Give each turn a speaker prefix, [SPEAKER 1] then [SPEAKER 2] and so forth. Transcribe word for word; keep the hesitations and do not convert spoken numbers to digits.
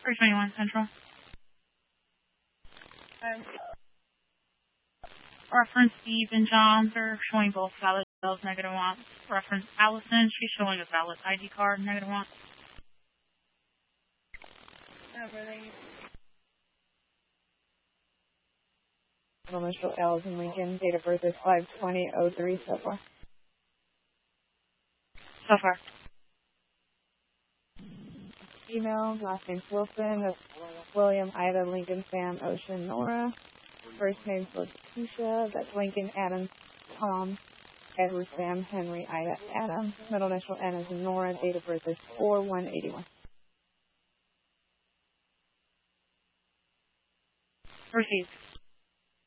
[SPEAKER 1] three twenty-one Central.
[SPEAKER 2] Um,
[SPEAKER 1] Reference Steve and John, they're showing both valid sales, negative one. Reference Allison, she's showing a valid I D card, negative one.
[SPEAKER 2] overlay.
[SPEAKER 3] Initial L is in Lincoln. Date of birth is five twenty oh three so far.
[SPEAKER 1] So far.
[SPEAKER 3] Email, last name's Wilson. That's William, Ida, Lincoln, Sam, Ocean, Nora. First name's Letitia. That's Lincoln, Adam, Tom, Edward, Sam, Henry, Ida, Adam. Middle initial N is in Nora. Date of birth is four one eighty-one.
[SPEAKER 1] Received.